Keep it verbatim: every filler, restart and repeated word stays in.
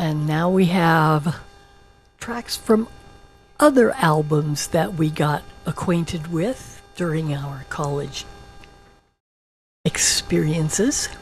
And now we have tracks from other albums that we got acquainted with during our college experiences.